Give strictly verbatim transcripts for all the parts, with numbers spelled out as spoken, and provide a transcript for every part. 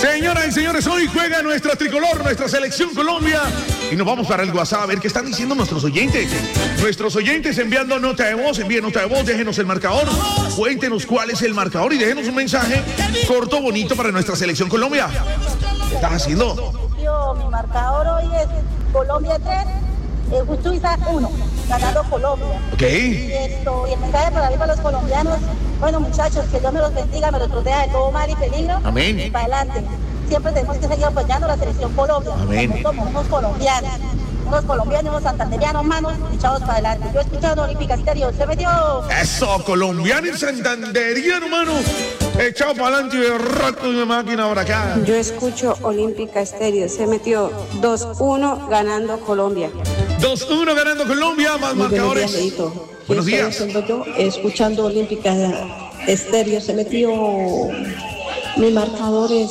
Señoras y señores, hoy juega nuestra tricolor, nuestra selección Colombia. Y nos vamos para el WhatsApp a ver qué están diciendo nuestros oyentes. Nuestros oyentes enviando nota de voz, envíen nota de voz, déjenos el marcador. Cuéntenos cuál es el marcador y déjenos un mensaje corto, bonito para nuestra selección Colombia. ¿Qué estás haciendo? Yo, mi marcador hoy es Colombia tres, eh, Suiza uno, ganando Colombia. Ok. Y, esto, y el mensaje para mí, para los colombianos, bueno muchachos, que Dios me los bendiga, me los proteja de todo mal y peligro. Amén. Y para adelante. Siempre tenemos que seguir apoyando a la selección Colombia. Amén. Somos unos colombianos, unos colombianos, unos santanderianos, manos, echados para adelante. Yo escuchando Olímpica Estéreo, se metió. Eso, colombiano y santanderiano, hermano. Echado para adelante y de rato de máquina por acá. Yo escucho Olímpica Estéreo, se metió dos uno ganando Colombia. dos uno ganando Colombia, más Muy marcadores. buenos días, Leito. Buenos ¿Qué estoy días. haciendo yo? Escuchando Olímpica Estéreo, se metió. Mi marcador es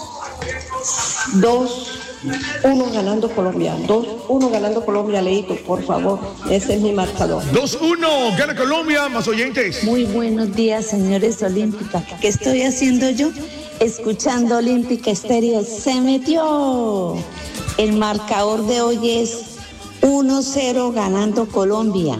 dos uno ganando Colombia. dos uno ganando Colombia, Leito, por favor. Ese es mi marcador. dos uno gana Colombia, más oyentes. Muy buenos días, señores Olímpica. ¿Qué estoy haciendo yo? Escuchando Olímpica Estéreo. Se metió. El marcador de hoy es uno cero ganando Colombia.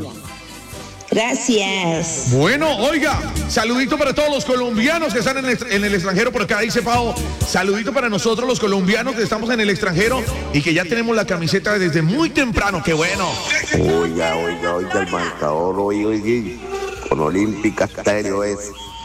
Gracias. Bueno, oiga, saludito para todos los colombianos que están en el, en el extranjero. Por acá dice Pau, saludito para nosotros los colombianos que estamos en el extranjero y que ya tenemos la camiseta desde muy temprano. ¡Qué bueno! Oiga, oiga, oiga, el marcador hoy, hoy, con Olímpica Estéreo es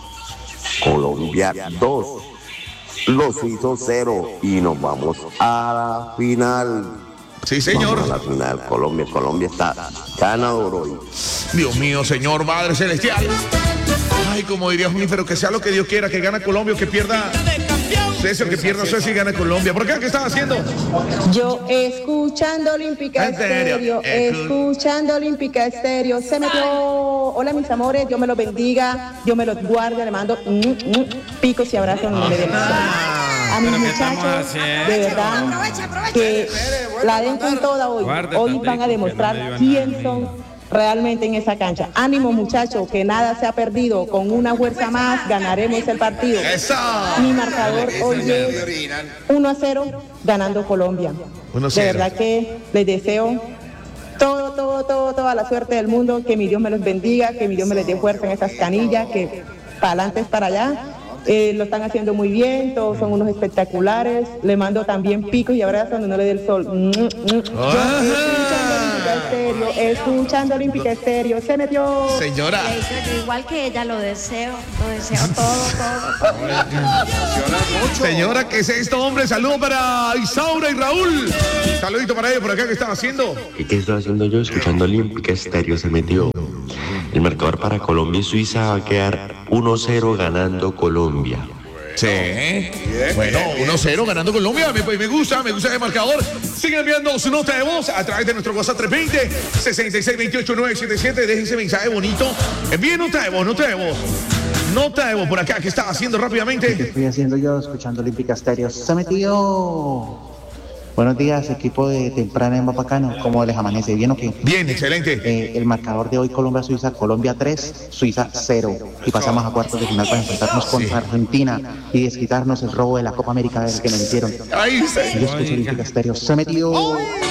Colombia dos, los suizos cero y nos vamos a la final. Sí, señor. Vamos a la final, Colombia, Colombia está ganador hoy. Dios mío, Señor, Padre Celestial. Ay, como diría Junífero, que sea lo que Dios quiera, que gana Colombia o que pierda Suecia, que pierda Suecia y gana Colombia. ¿Por qué? ¿Qué estás haciendo? Yo escuchando Olímpica ¿En serio? Estéreo, escuchando Olímpica Estéreo, se metió. Hola mis amores, Dios me los bendiga, Dios me los guarde, le mando mm, mm, picos y abrazos en nombre de Dios. A mis muchachos, de verdad, que la den con toda hoy. Hoy van a demostrar quién son realmente en esa cancha. Ánimo muchachos, que nada se ha perdido. Con una fuerza más ganaremos el partido. ¡Eso! Mi marcador hoy es uno a cero ganando Colombia. uno a De cero. verdad que les deseo todo, todo, todo, toda la suerte del mundo. Que mi Dios me los bendiga, que mi Dios me les dé fuerza en esas canillas, que para adelante es para allá. Eh, lo están haciendo muy bien, todos son unos espectaculares. Le mando también picos y abrazos donde no le dé el sol. Mm, mm. Yo escuchando Olímpica Estéreo, escuchando Olímpica Estéreo, se metió. Señora. Yo igual que ella lo deseo, lo deseo todo, todo. Señora, ¿qué es esto, hombre? Saludos para Isaura y Raúl. Saludito para ellos por acá, ¿qué están haciendo? ¿Y qué estoy haciendo yo? Escuchando Olímpica Estéreo, se metió. El marcador para Colombia y Suiza va a quedar uno cero ganando Colombia. Sí. Bueno, uno cero ganando Colombia. Me, me gusta, me gusta el marcador. Sigan enviando su nota de voz a través de nuestro WhatsApp tres veinte, sesenta y seis veintiocho, nueve setenta y siete. Dejen ese mensaje bonito. Envíen nota de voz, nota de voz. Nota de voz por acá. ¿Qué está haciendo rápidamente? ¿Qué estoy haciendo yo? Escuchando Olímpica Estéreo. Se metió. Buenos días, equipo de Temprana en Bapacano. ¿Cómo les amanece? ¿Bien o qué? Bien, excelente. Eh, el marcador de hoy, Colombia-Suiza, Colombia tres, Suiza cero. Y pasamos a cuartos de final para enfrentarnos contra Argentina y desquitarnos el robo de la Copa América del que nos hicieron. Ahí se... Yo escucho Olímpica Estéreo. Se metió.